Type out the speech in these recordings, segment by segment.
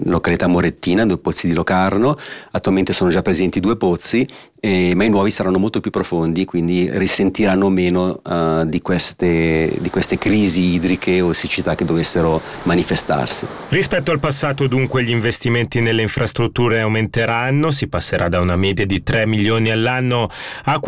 località Morettina, 2 pozzi di Locarno. Attualmente sono già presenti 2 pozzi, ma i nuovi saranno molto più profondi, quindi risentiranno meno di queste crisi idriche o siccità che dovessero manifestarsi. Rispetto al passato, dunque, gli investimenti nelle infrastrutture aumenteranno, si passerà da una media di 3 milioni all'anno a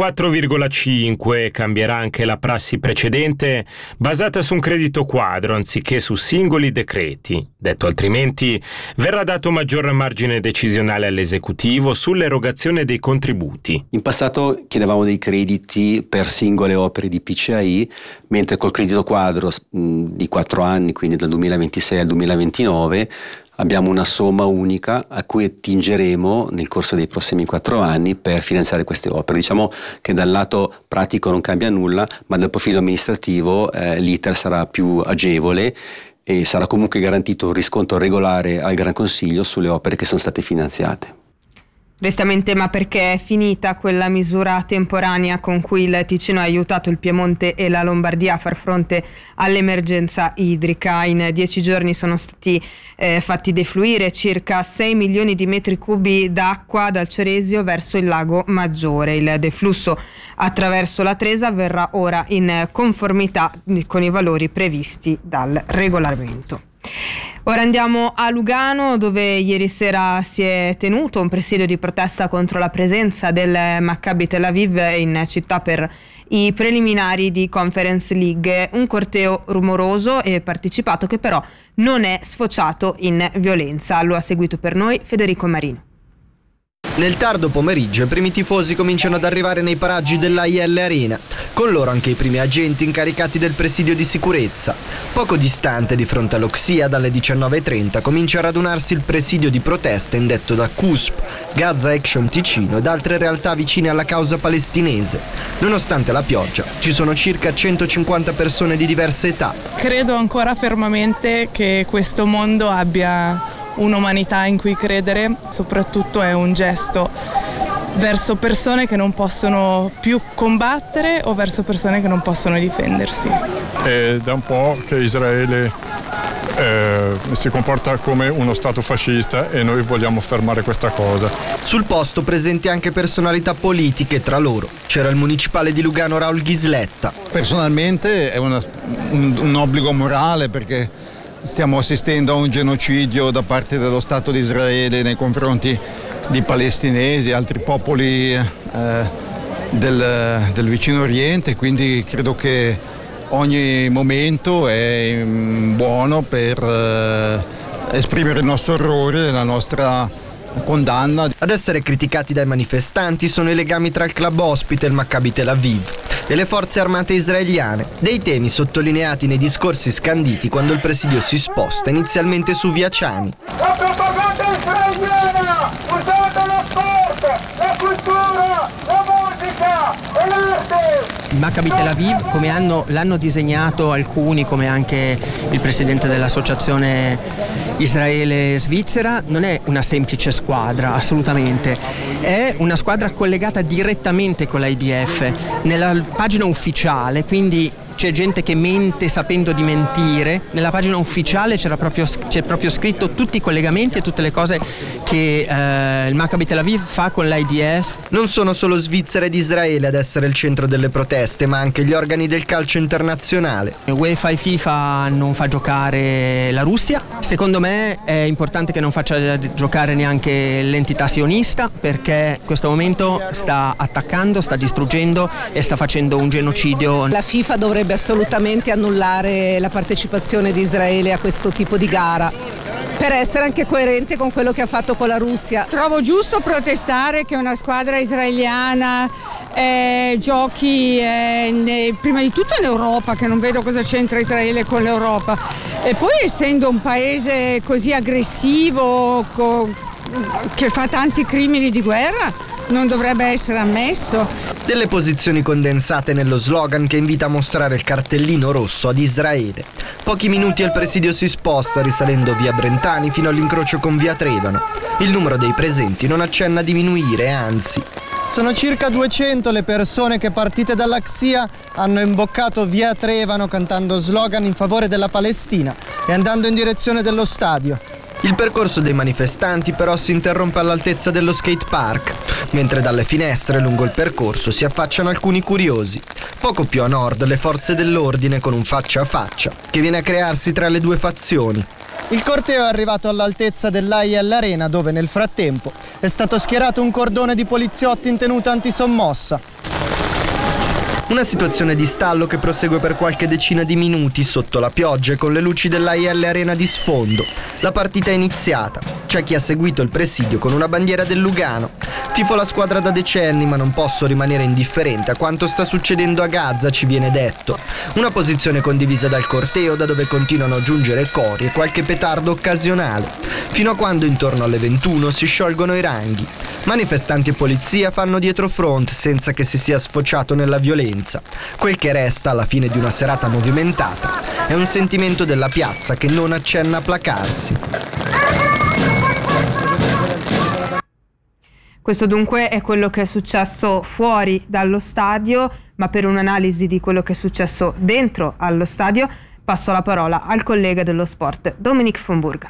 4,5. Cambierà anche la prassi precedente, basata su un credito quadro anziché su singoli decreti. Detto altrimenti, verrà dato maggior margine decisionale all'esecutivo sull'erogazione dei contributi. In passato chiedevamo dei crediti per singole opere di PCI, mentre col credito quadro di 4 anni, quindi dal 2026 al 2029, abbiamo una somma unica a cui attingeremo nel corso dei prossimi 4 anni per finanziare queste opere. Diciamo che dal lato pratico non cambia nulla, ma dal profilo amministrativo l'iter sarà più agevole e sarà comunque garantito un riscontro regolare al Gran Consiglio sulle opere che sono state finanziate. Restiamo in tema perché è finita quella misura temporanea con cui il Ticino ha aiutato il Piemonte e la Lombardia a far fronte all'emergenza idrica. In 10 giorni sono stati fatti defluire circa 6 milioni di metri cubi d'acqua dal Ceresio verso il lago Maggiore. Il deflusso attraverso la Tresa avverrà ora in conformità con i valori previsti dal regolamento. Ora andiamo a Lugano, dove ieri sera si è tenuto un presidio di protesta contro la presenza del Maccabi Tel Aviv in città per i preliminari di Conference League, un corteo rumoroso e partecipato che però non è sfociato in violenza. Lo ha seguito per noi Federico Marino. Nel tardo pomeriggio i primi tifosi cominciano ad arrivare nei paraggi dell'AIL Arena, con loro anche i primi agenti incaricati del presidio di sicurezza. Poco distante, di fronte all'Oxia, dalle 19:30 comincia a radunarsi il presidio di protesta indetto da CUSP, Gaza Action Ticino ed altre realtà vicine alla causa palestinese. Nonostante la pioggia, ci sono circa 150 persone di diverse età. Credo ancora fermamente che questo mondo abbia un'umanità in cui credere, soprattutto è un gesto verso persone che non possono più combattere o verso persone che non possono difendersi. È da un po' che Israele si comporta come uno stato fascista e noi vogliamo fermare questa cosa. Sul posto presenti anche personalità politiche, tra loro c'era il municipale di Lugano Raul Ghisletta. Personalmente è un obbligo morale, perché stiamo assistendo a un genocidio da parte dello Stato di Israele nei confronti di palestinesi e altri popoli del vicino Oriente, quindi credo che ogni momento è buono per esprimere il nostro orrore e la nostra condanna. Ad essere criticati dai manifestanti sono i legami tra il club ospite e il Maccabi Tel Aviv e le forze armate israeliane, dei temi sottolineati nei discorsi scanditi quando il presidio si sposta inizialmente su via Ciani. La propaganda israeliana, usata lo sport, la cultura, la musica e l'arte. Il Maccabi Tel Aviv, come l'hanno disegnato alcuni, come anche il presidente dell'associazione Israele-Svizzera, non è una semplice squadra, assolutamente. È una squadra collegata direttamente con l'IDF. Nella pagina ufficiale, quindi c'è gente che mente sapendo di mentire, nella pagina ufficiale c'è proprio scritto tutti i collegamenti e tutte le cose che il Maccabi Tel Aviv fa con l'IDF. Non sono solo Svizzera ed Israele ad essere il centro delle proteste, ma anche gli organi del calcio internazionale. UEFA e FIFA non fa giocare la Russia. Secondo me è importante che non faccia giocare neanche l'entità sionista, perché in questo momento sta attaccando, sta distruggendo e sta facendo un genocidio. La FIFA dovrebbe assolutamente annullare la partecipazione di Israele a questo tipo di gara, per essere anche coerente con quello che ha fatto con la Russia. Trovo giusto protestare che una squadra israeliana giochi prima di tutto in Europa, che non vedo cosa c'entra Israele con l'Europa, e poi essendo un paese così aggressivo che fa tanti crimini di guerra non dovrebbe essere ammesso. Delle posizioni condensate nello slogan che invita a mostrare il cartellino rosso ad Israele. Pochi minuti e il presidio si sposta risalendo via Brentani fino all'incrocio con via Trevano. Il numero dei presenti non accenna a diminuire, anzi. Sono circa 200 le persone che, partite dall'Axia, hanno imboccato via Trevano cantando slogan in favore della Palestina e andando in direzione dello stadio. Il percorso dei manifestanti però si interrompe all'altezza dello skate park, mentre dalle finestre lungo il percorso si affacciano alcuni curiosi. Poco più a nord le forze dell'ordine con un faccia a faccia che viene a crearsi tra le due fazioni. Il corteo è arrivato all'altezza dell'AIL Arena, dove nel frattempo è stato schierato un cordone di poliziotti in tenuta antisommossa. Una situazione di stallo che prosegue per qualche decina di minuti sotto la pioggia e con le luci dell'AIL Arena di sfondo. La partita è iniziata. C'è chi ha seguito il presidio con una bandiera del Lugano. Tifo la squadra da decenni, ma non posso rimanere indifferente a quanto sta succedendo a Gaza, ci viene detto. Una posizione condivisa dal corteo, da dove continuano a giungere cori e qualche petardo occasionale, fino a quando intorno alle 21 si sciolgono i ranghi. Manifestanti e polizia fanno dietro front senza che si sia sfociato nella violenza. Quel che resta alla fine di una serata movimentata è un sentimento della piazza che non accenna a placarsi. Questo dunque è quello che è successo fuori dallo stadio, ma per un'analisi di quello che è successo dentro allo stadio passo la parola al collega dello sport, Dominic von Burg.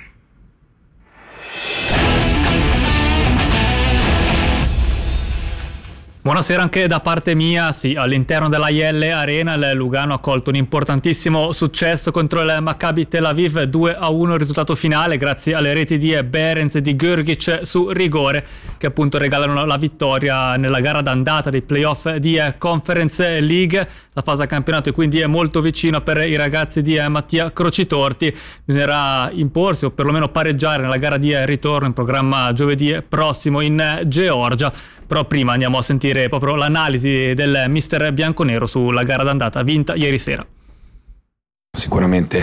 Buonasera anche da parte mia. Sì, all'interno dell'AIL Arena il Lugano ha colto un importantissimo successo contro il Maccabi Tel Aviv, 2-1 il risultato finale grazie alle reti di Behrens e di Grgic su rigore, che appunto regalano la vittoria nella gara d'andata dei playoff di Conference League. La fase a campionato è quindi molto vicina per i ragazzi di Mattia Crocitorti. Bisognerà imporsi o perlomeno pareggiare nella gara di ritorno in programma giovedì prossimo in Georgia. Però prima andiamo a sentire proprio l'analisi del mister bianconero sulla gara d'andata vinta ieri sera. Sicuramente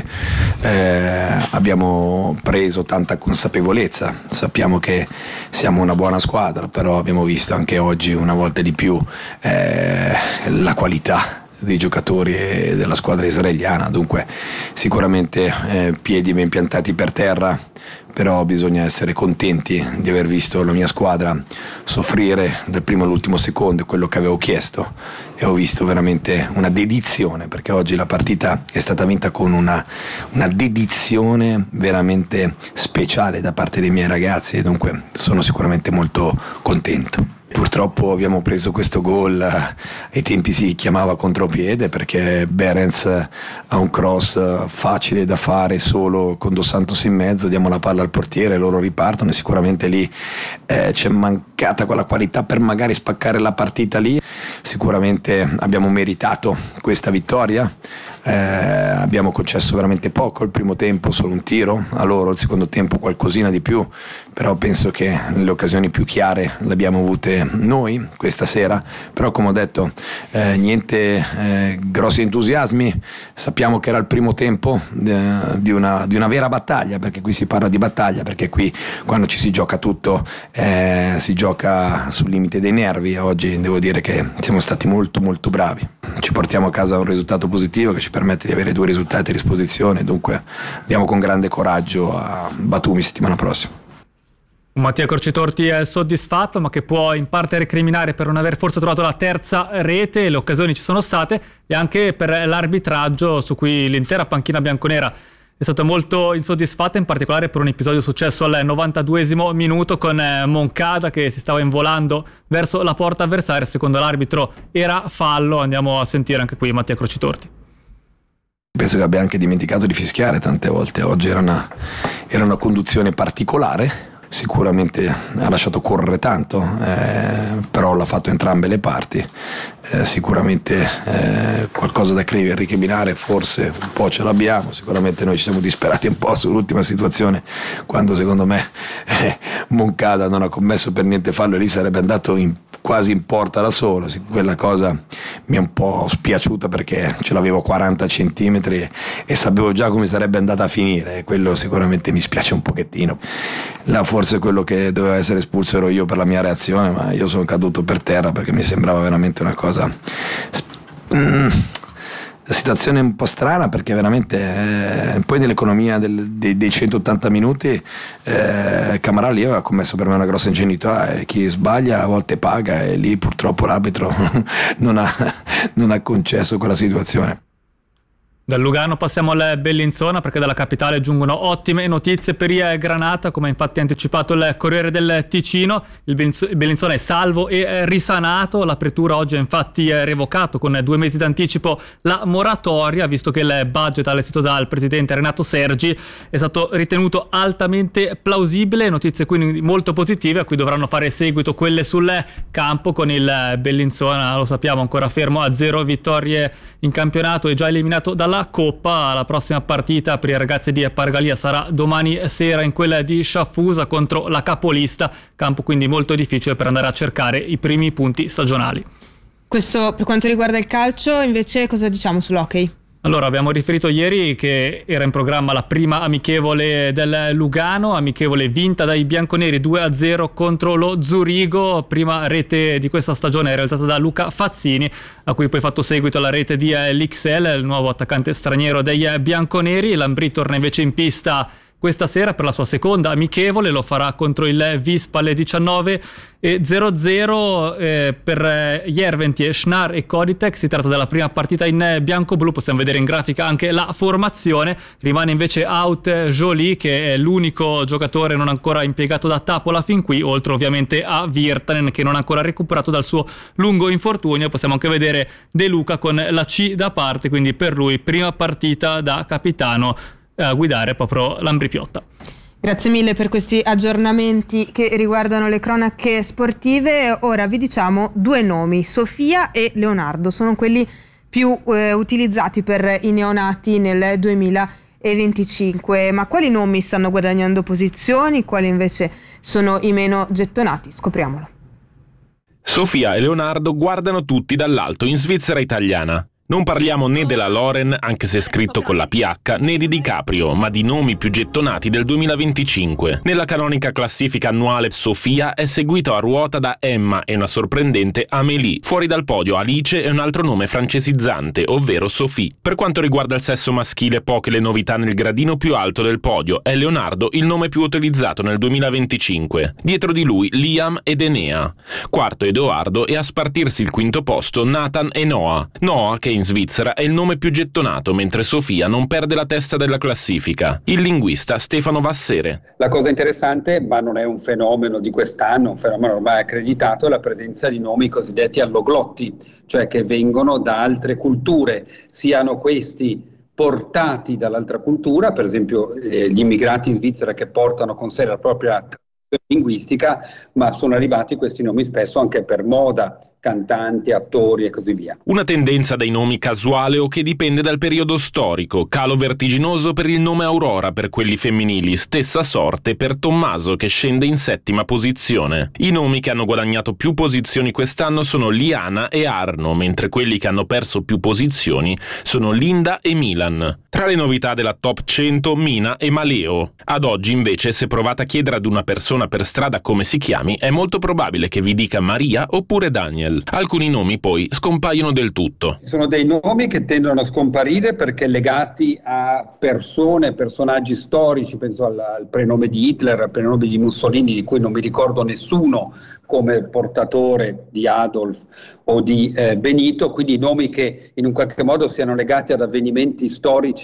abbiamo preso tanta consapevolezza, sappiamo che siamo una buona squadra, però abbiamo visto anche oggi una volta di più la qualità dei giocatori della squadra israeliana, dunque sicuramente piedi ben piantati per terra, però bisogna essere contenti di aver visto la mia squadra soffrire dal primo all'ultimo secondo, quello che avevo chiesto, e ho visto veramente una dedizione, perché oggi la partita è stata vinta con una dedizione veramente speciale da parte dei miei ragazzi, e dunque sono sicuramente molto contento. Purtroppo abbiamo preso questo gol, ai tempi si chiamava contropiede, perché Behrens ha un cross facile da fare solo con Dos Santos in mezzo, diamo la palla al portiere, loro ripartono, e sicuramente lì c'è mancata quella qualità per magari spaccare la partita lì. Sicuramente abbiamo meritato questa vittoria, abbiamo concesso veramente poco il primo tempo, solo un tiro a loro, il secondo tempo qualcosina di più, però penso che le occasioni più chiare le abbiamo avute noi questa sera. Però come ho detto niente grossi entusiasmi, sappiamo che era il primo tempo di una vera battaglia, perché qui si parla di battaglia, perché qui quando ci si gioca tutto si gioca sul limite dei nervi. Oggi devo dire che siamo stati molto molto bravi, ci portiamo a casa un risultato positivo che ci permette di avere 2 risultati a disposizione, dunque andiamo con grande coraggio a Batumi settimana prossima. Mattia Crocitorti è soddisfatto, ma che può in parte recriminare per non aver forse trovato la terza rete. Le occasioni ci sono state, e anche per l'arbitraggio, su cui l'intera panchina bianconera è stata molto insoddisfatta, in particolare per un episodio successo al 92esimo minuto con Moncada che si stava involando verso la porta avversaria. Secondo l'arbitro era fallo. Andiamo a sentire anche qui Mattia Crocitorti. Penso che abbia anche dimenticato di fischiare tante volte. Oggi era una conduzione particolare. Sicuramente ha lasciato correre tanto, però l'ha fatto entrambe le parti. Sicuramente qualcosa da ricriminare forse un po' ce l'abbiamo. Sicuramente noi ci siamo disperati un po' sull'ultima situazione, quando secondo me Moncada non ha commesso per niente fallo, e lì sarebbe andato quasi in porta da solo. Quella cosa mi è un po' spiaciuta, perché ce l'avevo 40 centimetri e sapevo già come sarebbe andata a finire, e quello sicuramente mi spiace un pochettino. Là forse quello che doveva essere espulso ero io per la mia reazione, ma io sono caduto per terra perché mi sembrava veramente una cosa la situazione è un po' strana, perché veramente poi nell'economia dei 180 minuti Camarà lì aveva commesso per me una grossa ingenuità, e chi sbaglia a volte paga, e lì purtroppo l'arbitro non ha concesso quella situazione. Dal Lugano passiamo al Bellinzona, perché dalla capitale giungono ottime notizie per i Granata, come ha infatti anticipato il Corriere del Ticino. Il Bellinzona è salvo e risanato, l'apertura oggi è infatti revocato con 2 mesi d'anticipo la moratoria, visto che il budget allestito dal presidente Renato Sergi è stato ritenuto altamente plausibile. Notizie quindi molto positive, a cui dovranno fare seguito quelle sul campo, con il Bellinzona, lo sappiamo, ancora fermo a 0 vittorie in campionato e già eliminato dalla Coppa. La prossima partita per i ragazzi di Pargalia sarà domani sera in quella di Sciaffusa contro la capolista, campo quindi molto difficile per andare a cercare i primi punti stagionali. Questo per quanto riguarda il calcio. Invece cosa diciamo sull'hockey? Allora, abbiamo riferito ieri che era in programma la prima amichevole del Lugano, amichevole vinta dai bianconeri 2-0 contro lo Zurigo, prima rete di questa stagione realizzata da Luca Fazzini, a cui poi fatto seguito la rete di l'XL, il nuovo attaccante straniero dei bianconeri. L'Ambrì torna invece in pista questa sera per la sua seconda amichevole, lo farà contro il Vispa alle 19:00 per Jerventi, Schnar e Koditek. Si tratta della prima partita in bianco-blu, possiamo vedere in grafica anche la formazione. Rimane invece out Jolie, che è l'unico giocatore non ancora impiegato da Tapola fin qui, oltre ovviamente a Virtanen, che non ha ancora recuperato dal suo lungo infortunio. Possiamo anche vedere De Luca con la C da parte, quindi per lui prima partita da capitano a guidare proprio l'Ambrì Piotta. Grazie mille per questi aggiornamenti che riguardano le cronache sportive. Ora vi diciamo 2 nomi, Sofia e Leonardo, sono quelli più utilizzati per i neonati nel 2025. Ma quali nomi stanno guadagnando posizioni, quali invece sono i meno gettonati? Scopriamolo. Sofia e Leonardo guardano tutti dall'alto in Svizzera italiana. Non parliamo né della Loren, anche se scritto con la PH, né di DiCaprio, ma di nomi più gettonati del 2025. Nella canonica classifica annuale Sofia è seguito a ruota da Emma e una sorprendente Amélie. Fuori dal podio Alice e un altro nome francesizzante, ovvero Sophie. Per quanto riguarda il sesso maschile, poche le novità nel gradino più alto del podio. È Leonardo il nome più utilizzato nel 2025. Dietro di lui Liam ed Enea. Quarto Edoardo e a spartirsi il quinto posto Nathan e Noah. Noah, che in Svizzera è il nome più gettonato, mentre Sofia non perde la testa della classifica. Il linguista Stefano Vassere. La cosa interessante, ma non è un fenomeno di quest'anno, un fenomeno ormai accreditato, è la presenza di nomi cosiddetti alloglotti, cioè che vengono da altre culture, siano questi portati dall'altra cultura, per esempio gli immigrati in Svizzera che portano con sé la propria linguistica, ma sono arrivati questi nomi spesso anche per moda, cantanti, attori e così via. Una tendenza dai nomi casuale o che dipende dal periodo storico, calo vertiginoso per il nome Aurora per quelli femminili, stessa sorte per Tommaso che scende in 7ª posizione. I nomi che hanno guadagnato più posizioni quest'anno sono Liana e Arno, mentre quelli che hanno perso più posizioni sono Linda e Milan. Tra le novità della top 100, Mina e Maleo. Ad oggi invece, se provate a chiedere ad una persona per strada come si chiami, è molto probabile che vi dica Maria oppure Daniel. Alcuni nomi poi scompaiono del tutto. Sono dei nomi che tendono a scomparire perché legati a persone, personaggi storici, penso al prenome di Hitler, al prenome di Mussolini, di cui non mi ricordo nessuno come portatore di Adolf o di Benito, quindi nomi che in un qualche modo siano legati ad avvenimenti storici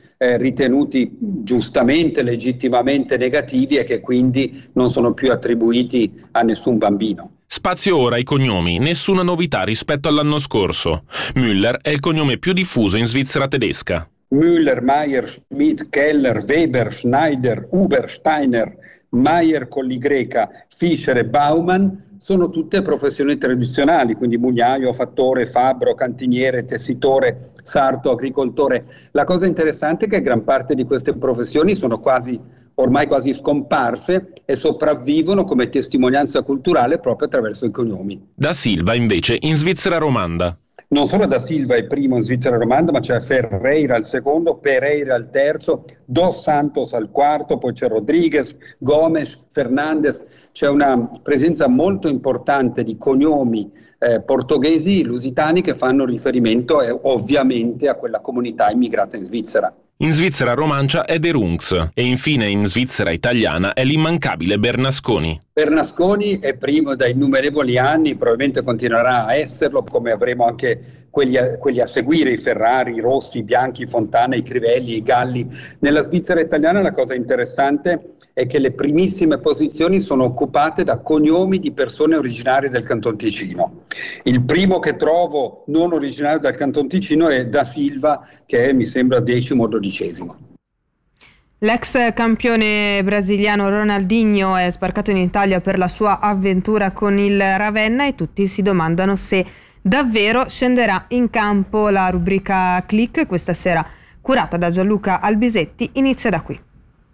ritenuti giustamente, legittimamente negativi e che quindi non sono più attribuiti a nessun bambino. Spazio ora ai cognomi, nessuna novità rispetto all'anno scorso. Müller è il cognome più diffuso in Svizzera tedesca. Müller, Mayer, Schmidt, Keller, Weber, Schneider, Huber, Steiner, Mayer con l'Y, Fischer e Baumann sono tutte professioni tradizionali, quindi mugnaio, fattore, fabbro, cantiniere, tessitore, sarto, agricoltore. La cosa interessante è che gran parte di queste professioni sono ormai quasi scomparse e sopravvivono come testimonianza culturale proprio attraverso i cognomi. Da Silva invece in Svizzera romanda. Non solo Da Silva è il primo in Svizzera romanda, ma c'è Ferreira al secondo, Pereira al terzo, Dos Santos al quarto, poi c'è Rodriguez, Gomes, Fernandez. C'è una presenza molto importante di cognomi portoghesi, lusitani, che fanno riferimento ovviamente a quella comunità immigrata in Svizzera. In Svizzera romancia è De Rungs e infine in Svizzera italiana è l'immancabile Bernasconi. Bernasconi è primo da innumerevoli anni, probabilmente continuerà a esserlo, come avremo anche quelli a seguire, i Ferrari, i Rossi, i Bianchi, i Fontana, i Crivelli, i Galli. Nella Svizzera italiana la cosa interessante è che le primissime posizioni sono occupate da cognomi di persone originarie del Canton Ticino. Il primo che trovo non originario del Canton Ticino è Da Silva, che è, mi sembra, 10° o 12°. L'ex campione brasiliano Ronaldinho è sbarcato in Italia per la sua avventura con il Ravenna e tutti si domandano se davvero scenderà in campo. La rubrica Click questa sera, curata da Gianluca Albisetti, inizia da qui.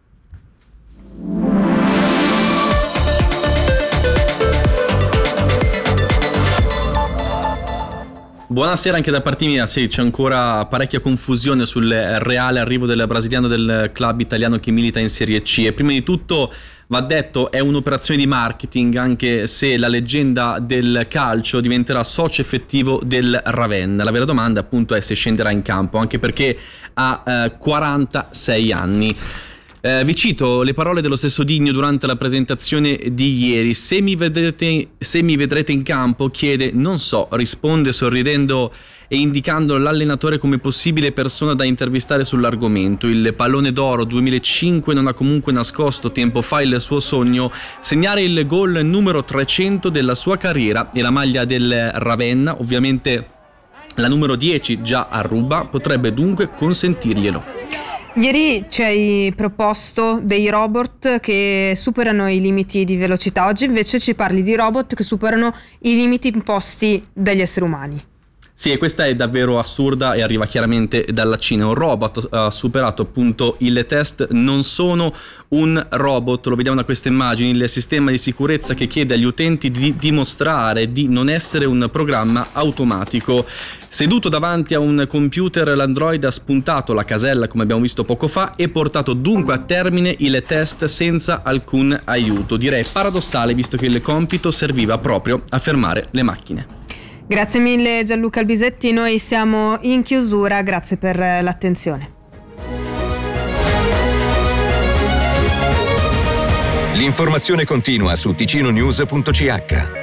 Buonasera anche da parte mia. Sì, c'è ancora parecchia confusione sul reale arrivo del brasiliano del club italiano che milita in Serie C, e prima di tutto va detto è un'operazione di marketing, anche se la leggenda del calcio diventerà socio effettivo del Ravenna. La vera domanda appunto è se scenderà in campo, anche perché ha 46 anni. Vi cito le parole dello stesso Digno durante la presentazione di ieri. Se mi vedrete in campo, chiede non so, risponde sorridendo e indicando l'allenatore come possibile persona da intervistare sull'argomento. Il Pallone d'Oro 2005 non ha comunque nascosto tempo fa il suo sogno: segnare il gol numero 300 della sua carriera, e la maglia del Ravenna, ovviamente la numero 10 già a ruba, potrebbe dunque consentirglielo. Ieri ci hai proposto dei robot che superano i limiti di velocità, oggi invece ci parli di robot che superano i limiti imposti dagli esseri umani. Sì, e questa è davvero assurda e arriva chiaramente dalla Cina. Un robot ha superato appunto il test. Non sono un robot, lo vediamo da queste immagini, il sistema di sicurezza che chiede agli utenti di dimostrare di non essere un programma automatico. Seduto davanti a un computer, l'android ha spuntato la casella, come abbiamo visto poco fa, e portato dunque a termine il test senza alcun aiuto. Direi paradossale, visto che il compito serviva proprio a fermare le macchine. Grazie mille Gianluca Albisetti, noi siamo in chiusura, grazie per l'attenzione. L'informazione continua su ticinonews.ch.